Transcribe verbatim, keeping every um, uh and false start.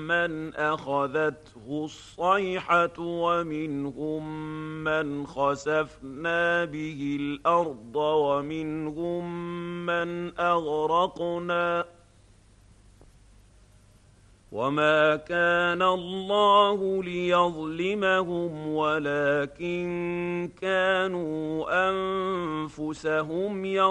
من اخذته الصيحه ومنهم من خسفنا به الارض ومنهم من اغرقنا وما كان الله ليظلمهم ولكن كانوا انفسهم يظلمون